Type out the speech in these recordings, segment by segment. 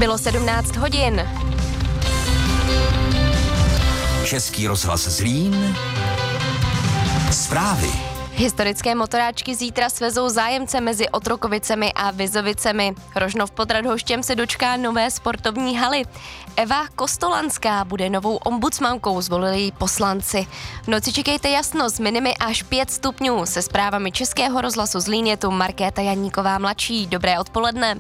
Bylo 17 hodin. Český rozhlas Zlín. Zprávy. Historické motoráčky zítra svezou zájemce mezi Otrokovicemi a Vizovicemi. Rožnov pod Radhoštěm se dočká nové sportovní haly. Eva Kostolanská bude novou ombudsmankou, zvolili ji poslanci. V noci čekejte jasno s minimy až 5 stupňů. Se zprávami Českého rozhlasu Zlín je tu Markéta Janíková mladší. Dobré odpoledne.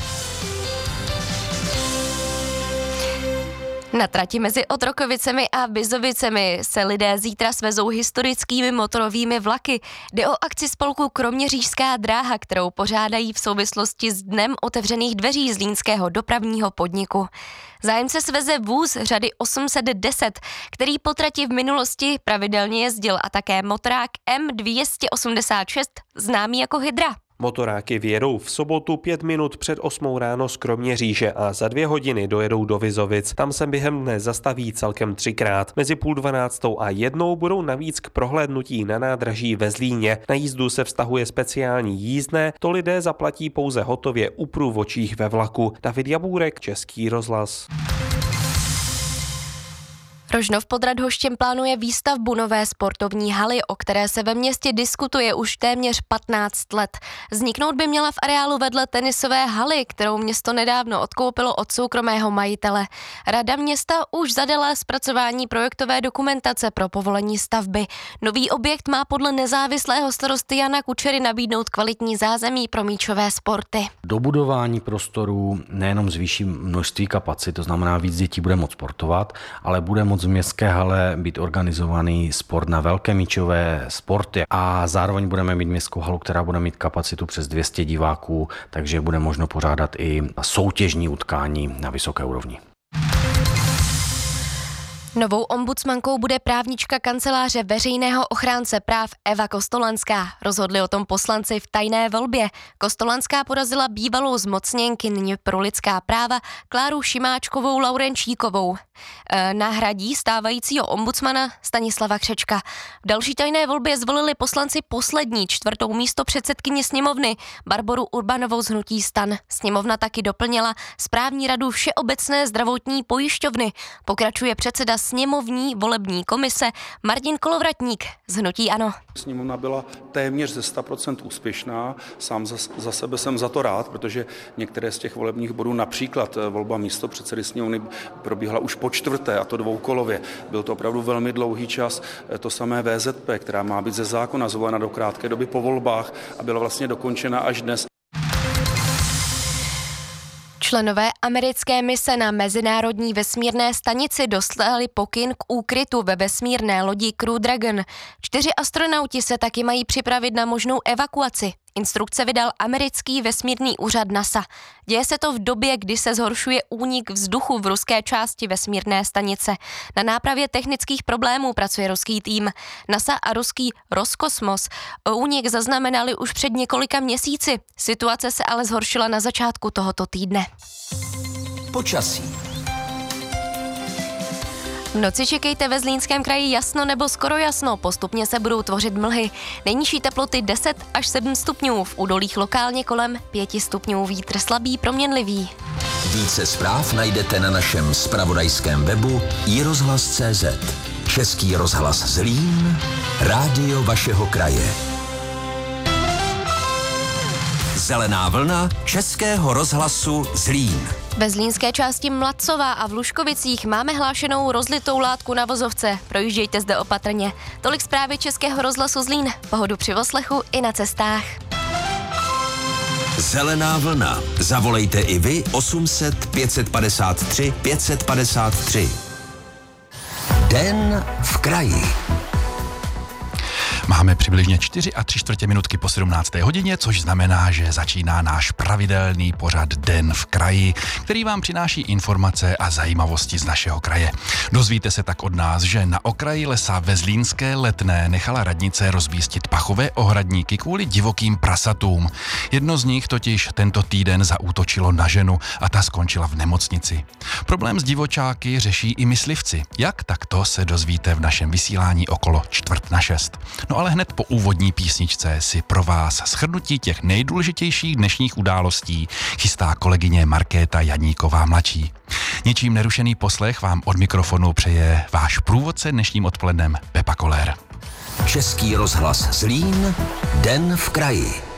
Na trati mezi Otrokovicemi a Vizovicemi se lidé zítra svezou historickými motorovými vlaky. Jde o akci spolku Kroměřížská dráha, kterou pořádají v souvislosti s Dnem otevřených dveří zlínského dopravního podniku. Zájemce sveze vůz řady 810, který po trati v minulosti pravidelně jezdil, a také motorák M286, známý jako Hydra. Motoráky vyjedou v sobotu 5 minut před 8 ráno z Kroměříže a za 2 hodiny dojedou do Vizovic. Tam se během dne zastaví celkem 3krát. Mezi 11:30 a 1 budou navíc k prohlédnutí na nádraží ve Zlíně. Na jízdu se vztahuje speciální jízdné, to lidé zaplatí pouze hotově u průvodčích ve vlaku. David Jabůrek, Český rozhlas. Rožnov pod Radhoštěm plánuje výstavbu nové sportovní haly, o které se ve městě diskutuje už téměř 15 let. Vzniknout by měla v areálu vedle tenisové haly, kterou město nedávno odkoupilo od soukromého majitele. Rada města už zadala zpracování projektové dokumentace pro povolení stavby. Nový objekt má podle nezávislého starosty Jana Kučery nabídnout kvalitní zázemí pro míčové sporty. Dobudování prostorů nejenom zvýší množství kapacit, to znamená víc dětí bude moct sportovat, ale bude moct v městské hale být organizovaný sport na velké míčové sporty a zároveň budeme mít městskou halu, která bude mít kapacitu přes 200 diváků, takže bude možno pořádat i soutěžní utkání na vysoké úrovni. Novou ombudsmankou bude právnička kanceláře veřejného ochránce práv Eva Kostolanská. Rozhodli o tom poslanci v tajné volbě. Kostolanská porazila bývalou zmocněnkyni pro lidská práva Kláru Šimáčkovou Laurenčíkovou. Nahradí stávajícího ombudsmana Stanislava Křečka. V další tajné volbě zvolili poslanci poslední 4. místopředsedkyni sněmovny Barboru Urbanovou z hnutí STAN. Sněmovna taky doplnila správní radu Všeobecné zdravotní pojišťovny. Pokračuje předseda sněmovní volební komise Martin Kolovratník z hnutí ANO. Sněmovna byla téměř ze 100% úspěšná. Sám za sebe jsem za to rád, protože některé z těch volebních bodů, například volba místopředsedy sněmovny, probíhala už po 4., a to dvoukolově. Byl to opravdu velmi dlouhý čas. To samé VZP, která má být ze zákona zvolena do krátké doby po volbách a byla vlastně dokončena až dnes. Členové americké mise na mezinárodní vesmírné stanici dostali pokyn k úkrytu ve vesmírné lodi Crew Dragon. 4 astronauti se taky mají připravit na možnou evakuaci. Instrukce vydal americký vesmírný úřad NASA. Děje se to v době, kdy se zhoršuje únik vzduchu v ruské části vesmírné stanice. Na nápravě technických problémů pracuje ruský tým. NASA a ruský Roskosmos únik zaznamenali už před několika měsíci. Situace se ale zhoršila na začátku tohoto týdne. Počasí. V noci čekejte ve Zlínském kraji jasno nebo skoro jasno, postupně se budou tvořit mlhy. Nejnižší teploty 10 až 7 stupňů, v údolích lokálně kolem 5 stupňů, vítr slabý, proměnlivý. Více zpráv najdete na našem zpravodajském webu iRozhlas.cz. Český rozhlas Zlín, rádio vašeho kraje. Zelená vlna Českého rozhlasu Zlín. Ve zlínské části Mlacová a v Lužkovicích máme hlášenou rozlitou látku na vozovce. Projíždějte zde opatrně. Tolik zprávy Českého rozhlasu Zlín. Pohodu při poslechu i na cestách. Zelená vlna. Zavolejte i vy 800 553 553. Den v kraji. Máme přibližně 4 minutky po 17. hodině, což znamená, že začíná náš pravidelný pořad Den v kraji, který vám přináší informace a zajímavosti z našeho kraje. Dozvíte se tak od nás, že na okraji lesa ve Zlínské Letné nechala radnice rozvístit pachové ohradníky kvůli divokým prasatům. Jedno z nich totiž tento týden zaútočilo na ženu a ta skončila v nemocnici. Problém s divočáky řeší i myslivci. Jak, tak to se dozvíte v našem vysílání okolo 5:45. No ale hned po úvodní písničce si pro vás shrnutí těch nejdůležitějších dnešních událostí chystá kolegyně Markéta Janíková mladší. Ničím nerušený poslech vám od mikrofonu přeje váš průvodce dnešním odpolednem Pepa Koller. Český rozhlas Zlín, Den v kraji.